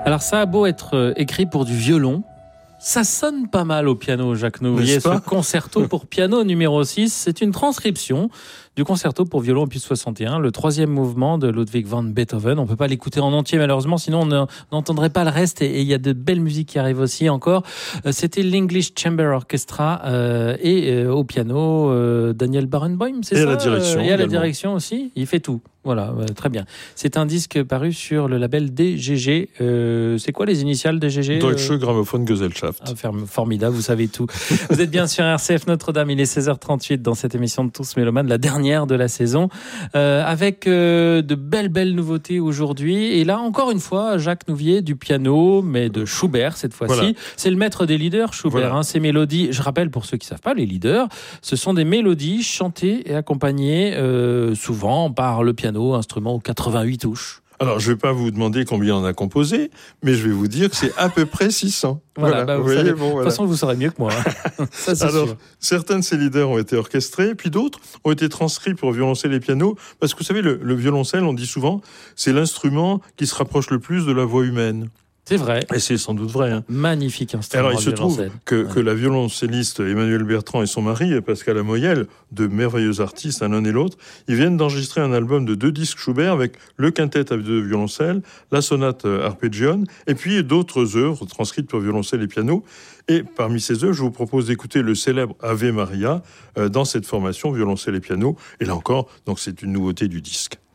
Alors ça a beau être écrit pour du violon, ça sonne pas mal au piano, Jacques Nouvier. Ce concerto pour piano numéro 6, c'est une transcription du concerto pour violon opus 61, le 3e mouvement de Ludwig van Beethoven. On ne peut pas l'écouter en entier malheureusement, sinon on n'entendrait pas le reste. Et il y a de belles musiques qui arrivent aussi encore. C'était l'English Chamber Orchestra et au piano Daniel Barenboim, c'est ça? Et à la direction. Et à la direction aussi, il fait tout. Voilà, très bien. C'est un disque paru sur le label DGG. C'est quoi les initiales DGG? Deutsche Grammophon Gesellschaft. Formidable, vous savez tout. Vous êtes bien sur RCF Notre-Dame, il est 16h38 dans cette émission de Tous Mélomanes, la dernière de la saison, avec de belles nouveautés aujourd'hui. Et là, encore une fois, Jacques Nouvier, du piano, mais de Schubert cette fois-ci. Voilà. C'est le maître des leaders, Schubert. Voilà. Ces mélodies, je rappelle pour ceux qui ne savent pas, les leaders, ce sont des mélodies chantées et accompagnées souvent par le piano, instrument aux 88 touches. Alors, je ne vais pas vous demander combien on a composé, mais je vais vous dire que c'est à peu près 600. Voilà. Vous savez, de toute façon, vous saurez mieux que moi. Ça, c'est alors, sûr. Certains de ces leaders ont été orchestrés, puis d'autres ont été transcrits pour violoncelle et piano, parce que vous savez, le violoncelle, on dit souvent, c'est l'instrument qui se rapproche le plus de la voix humaine. C'est vrai. Et c'est sans doute vrai. Magnifique instrument. Alors, il se trouve que la violoncelliste Emmanuelle Bertrand et son mari, Pascal Amoyel, de merveilleux artistes, l'un et l'autre, ils viennent d'enregistrer un album de 2 disques Schubert avec le quintet à 2 violoncelles, la sonate Arpeggione, et puis d'autres œuvres transcrites pour violoncelle et piano. Et parmi ces œuvres, je vous propose d'écouter le célèbre Ave Maria dans cette formation violoncelle et piano. Et là encore, donc c'est une nouveauté du disque.